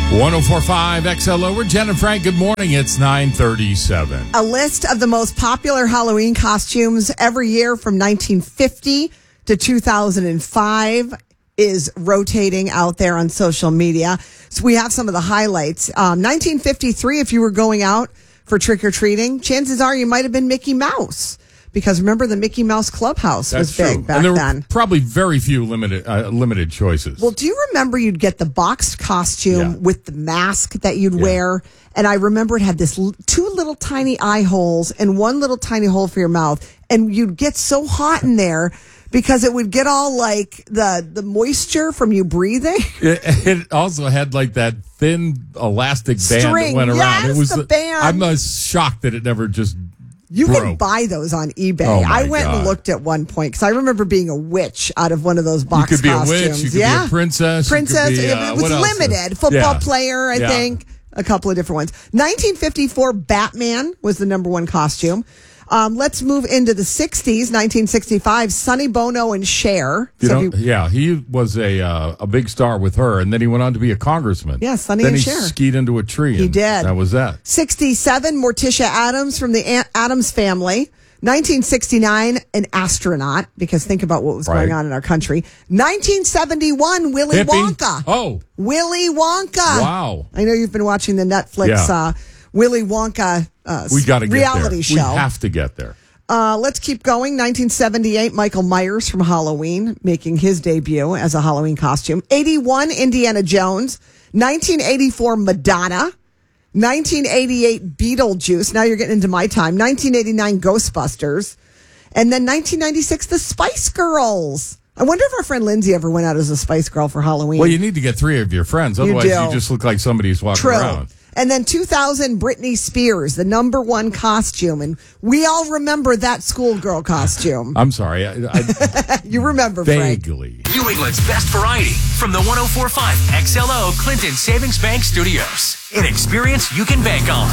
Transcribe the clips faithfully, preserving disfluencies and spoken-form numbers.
one oh four point five X L O. We're Jen and Frank. Good morning. It's nine thirty-seven. A list of the most popular Halloween costumes every year from nineteen fifty to two thousand five is rotating out there on social media. So we have some of the highlights. Um, nineteen fifty-three, if you were going out for trick-or-treating, chances are you might have been Mickey Mouse. Because remember, the Mickey Mouse Clubhouse That's was big true. back and there then. Were probably very few limited uh, limited choices. Well, do you remember you'd get the boxed costume Yeah. with the mask that you'd Yeah. wear? And I remember it had this l- two little tiny eye holes and one little tiny hole for your mouth. And you'd get so hot in there because it would get all like the, the moisture from you breathing. It, it also had like that thin elastic band String. that went around. Yes, it was the band. I'm uh, shocked that it never just You broke. can buy those on eBay. Oh, my I went God. and looked at one point because I remember being a witch out of one of those You box could be costumes. a witch. You could yeah. be a princess. you could Princess. be, uh, it was what else? limited. Football Yeah. player, I Yeah. think. A couple of different ones. nineteen fifty-four, Batman was the number one costume. Um, let's move into the sixties. nineteen sixty-five, Sonny Bono and Cher. You So know, if you- yeah, he was a uh, a big star with her, and then he went on to be a congressman. Yeah, Sonny then and he Cher. skied into a tree. He and did. That was that. sixty-seven, Morticia Adams from the A- Adams Family. nineteen sixty-nine, an astronaut, because think about what was Right. going on in our country. nineteen seventy-one, Willy Hippie. Wonka. Oh, Willy Wonka. wow. I know you've been watching the Netflix Yeah. uh, Willy Wonka uh, We got to get reality there. show. We have to get there. Uh, let's keep going. nineteen seventy-eight, Michael Myers from Halloween, making his debut as a Halloween costume. eighty-one, Indiana Jones. nineteen eighty-four, Madonna. nineteen eighty-eight, Beetlejuice. Now you're getting into my time. nineteen eighty-nine, Ghostbusters. And then nineteen ninety-six, the Spice Girls. I wonder if our friend Lindsay ever went out as a Spice Girl for Halloween. Well, you need to get three of your friends. Otherwise, you, do. just look like somebody who's walking True. around. And then two thousand, Britney Spears, the number one costume. And we all remember that schoolgirl costume. I'm sorry. I, I, You remember, Frank. vaguely. New England's best variety from the one oh four point five X L O Clinton Savings Bank Studios. An experience you can bank on.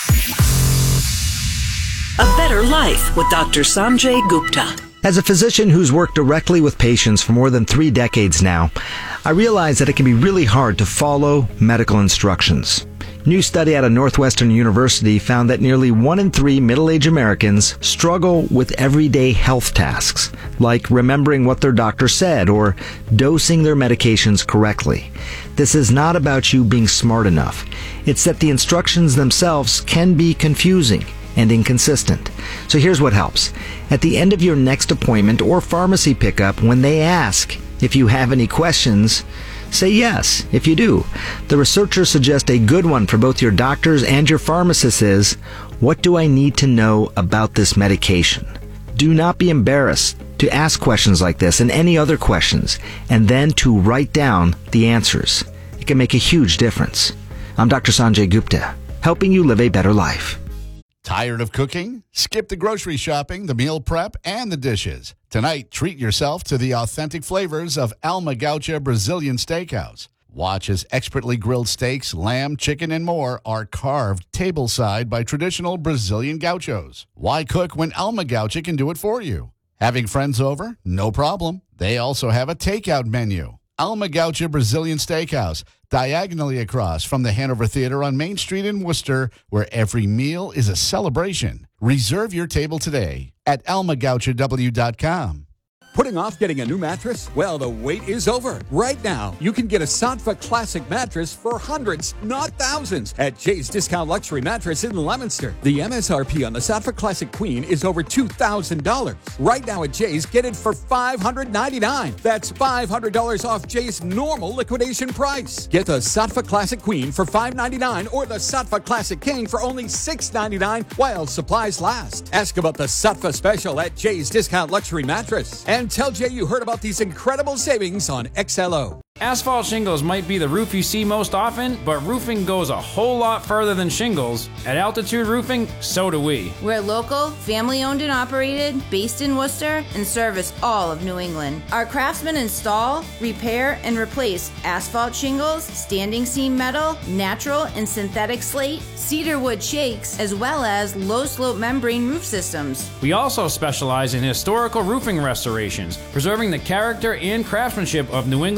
A Better Life with Doctor Sanjay Gupta. As a physician who's worked directly with patients for more than three decades now, I realize that it can be really hard to follow medical instructions. New study out of Northwestern University found that nearly one in three middle-aged Americans struggle with everyday health tasks, like remembering what their doctor said or dosing their medications correctly. This is not about you being smart enough. It's that the instructions themselves can be confusing and inconsistent. So here's what helps. At the end of your next appointment or pharmacy pickup, when they ask if you have any questions, say yes if you do. The researchers suggest a good one for both your doctors and your pharmacists is, what do I need to know about this medication? Do not be embarrassed to ask questions like this and any other questions, and then to write down the answers. It can make a huge difference. I'm Doctor Sanjay Gupta, helping you live a better life. Tired of cooking? Skip the grocery shopping, the meal prep, and the dishes. Tonight, treat yourself to the authentic flavors of Alma Gaucha Brazilian Steakhouse. Watch as expertly grilled steaks, lamb, chicken, and more are carved tableside by traditional Brazilian gauchos. Why cook when Alma Gaucha can do it for you? Having friends over? No problem. They also have a takeout menu. Alma Gaucha Brazilian Steakhouse, diagonally across from the Hanover Theater on Main Street in Worcester, where every meal is a celebration. Reserve your table today at alma gaucha w dot com. Putting off getting a new mattress? Well, the wait is over. Right now, you can get a Sattva Classic mattress for hundreds, not thousands, at Jay's Discount Luxury Mattress in Leominster. The M S R P on the Sattva Classic Queen is over two thousand dollars. Right now at Jay's, get it for five hundred ninety-nine dollars. That's five hundred dollars off Jay's normal liquidation price. Get the Sattva Classic Queen for five hundred ninety-nine dollars or the Sattva Classic King for only six hundred ninety-nine dollars while supplies last. Ask about the Sattva special at Jay's Discount Luxury Mattress. And tell Jay you heard about these incredible savings on X L O. Asphalt shingles might be the roof you see most often, but roofing goes a whole lot further than shingles. At Altitude Roofing, so do we. We're local, family-owned and operated, based in Worcester, and service all of New England. Our craftsmen install, repair, and replace asphalt shingles, standing seam metal, natural and synthetic slate, cedar wood shakes, as well as low-slope membrane roof systems. We also specialize in historical roofing restorations, preserving the character and craftsmanship of New England properties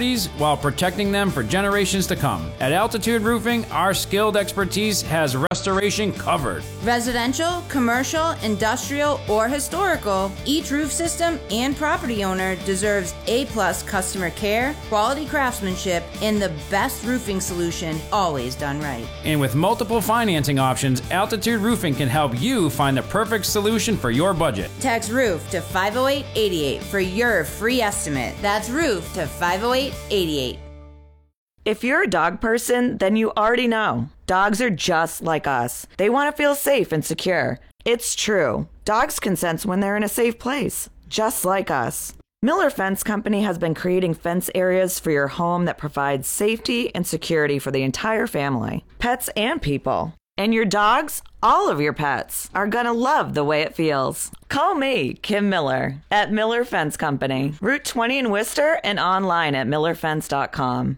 properties while protecting them for generations to come. At Altitude Roofing, our skilled expertise has restoration covered. Residential, commercial, industrial, or historical, each roof system and property owner deserves A-plus customer care, quality craftsmanship, and the best roofing solution, always done right. And with multiple financing options, Altitude Roofing can help you find the perfect solution for your budget. Text ROOF to five oh eight eight eight for your free estimate. That's ROOF to five oh eight eight eight. If you're a dog person, then you already know. Dogs are just like us. They want to feel safe and secure. It's true. Dogs can sense when they're in a safe place, just like us. Miller Fence Company has been creating fence areas for your home that provides safety and security for the entire family, pets and people. And your dogs, all of your pets, are going to love the way it feels. Call me, Kim Miller, at Miller Fence Company, Route twenty in Worcester, and online at miller fence dot com.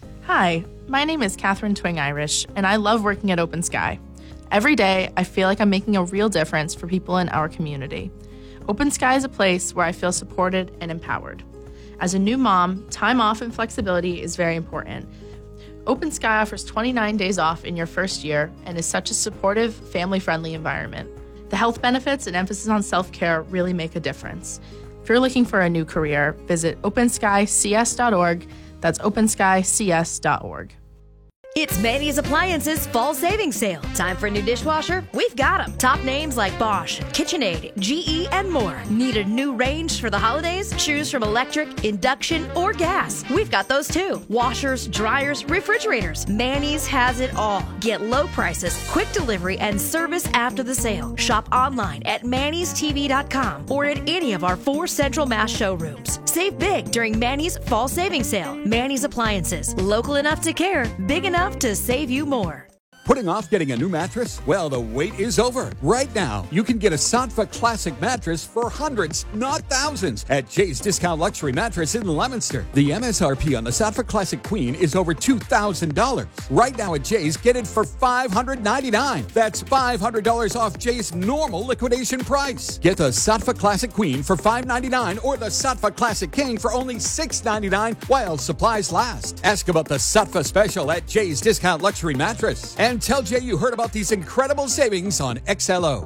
Hi, my name is Catherine Twing Irish, and I love working at Open Sky. Every day, I feel like I'm making a real difference for people in our community. Open Sky is a place where I feel supported and empowered. As a new mom, time off and flexibility is very important. Open Sky offers twenty-nine days off in your first year and is such a supportive, family-friendly environment. The health benefits and emphasis on self-care really make a difference. If you're looking for a new career, visit open sky c s dot org. That's open sky c s dot org. It's Manny's Appliances Fall Savings Sale. Time for a new dishwasher? We've got them. Top names like Bosch, KitchenAid, G E, and more. Need a new range for the holidays? Choose from electric, induction, or gas. We've got those too. Washers, dryers, refrigerators. Manny's has it all. Get low prices, quick delivery, and service after the sale. Shop online at manny's t v dot com or at any of our four Central Mass showrooms. Save big during Manny's Fall Savings Sale. Manny's Appliances. Local enough to care, big enough to save you more. Putting off getting a new mattress? Well, the wait is over. Right now, you can get a Sattva Classic mattress for hundreds, not thousands, at Jay's Discount Luxury Mattress in Leominster. The M S R P on the Sattva Classic Queen is over two thousand dollars. Right now at Jay's, get it for five hundred ninety-nine dollars. That's five hundred dollars off Jay's normal liquidation price. Get the Sattva Classic Queen for five hundred ninety-nine dollars or the Sattva Classic King for only six hundred ninety-nine dollars while supplies last. Ask about the Sattva Special at Jay's Discount Luxury Mattress. And tell Jay you heard about these incredible savings on X L O.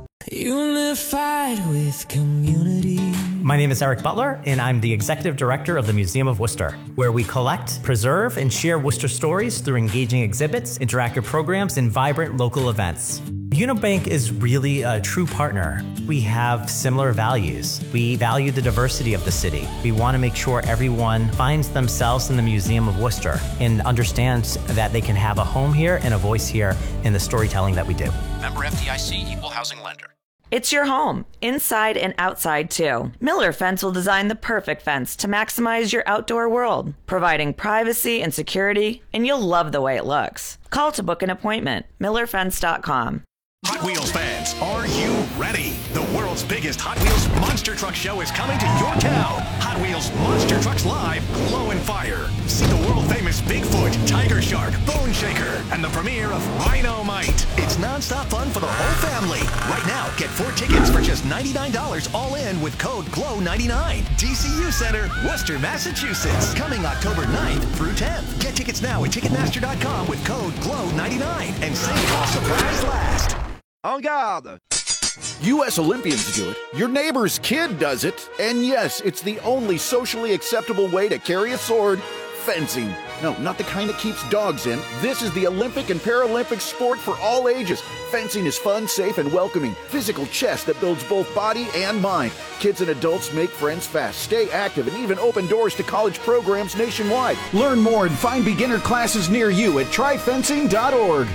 Unified with community. My name is Eric Butler, and I'm the Executive Director of the Museum of Worcester, where we collect, preserve, and share Worcester stories through engaging exhibits, interactive programs, and vibrant local events. Unibank is really a true partner. We have similar values. We value the diversity of the city. We want to make sure everyone finds themselves in the Museum of Worcester and understands that they can have a home here and a voice here in the storytelling that we do. Member F D I C, Equal Housing Lender. It's your home, inside and outside too. Miller Fence will design the perfect fence to maximize your outdoor world, providing privacy and security, and you'll love the way it looks. Call to book an appointment, miller fence dot com. Hot Wheels fans, are you ready? The world's biggest Hot Wheels Monster Truck Show is coming to your town. Hot Wheels Monster Trucks Live, Glow and Fire. See the world-famous Bigfoot, Tiger Shark, Bone Shaker, and the premiere of Rhino-Mite. It's non-stop fun for the whole family. Right now, get four tickets for just ninety-nine dollars all in with code glow ninety-nine. D C U Center, Worcester, Massachusetts. Coming October ninth through tenth. Get tickets now at ticketmaster dot com with code glow ninety-nine and save while supplies last. En garde! U S Olympians do it, your neighbor's kid does it, and yes, it's the only socially acceptable way to carry a sword, fencing. No, not the kind that keeps dogs in. This is the Olympic and Paralympic sport for all ages. Fencing is fun, safe, and welcoming. Physical chess that builds both body and mind. Kids and adults make friends fast, stay active, and even open doors to college programs nationwide. Learn more and find beginner classes near you at try fencing dot org.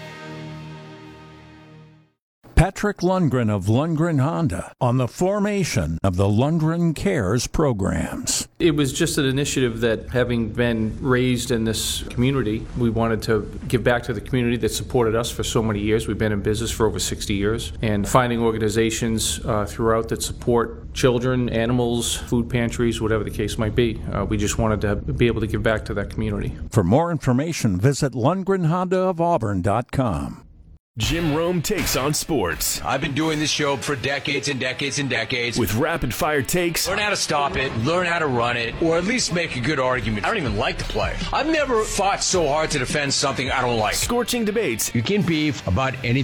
Patrick Lundgren of Lundgren Honda on the formation of the Lundgren Cares programs. It was just an initiative that, having been raised in this community, we wanted to give back to the community that supported us for so many years. We've been in business for over sixty years, and finding organizations uh, throughout that support children, animals, food pantries, whatever the case might be. Uh, we just wanted to be able to give back to that community. For more information, visit lundgren honda of auburn dot com. Jim Rome takes on sports. I've been doing this show for decades and decades and decades. With rapid-fire takes. Learn how to stop it, learn how to run it, or at least make a good argument. I don't even like the play. I've never fought so hard to defend something I don't like. Scorching debates. You can beef about anything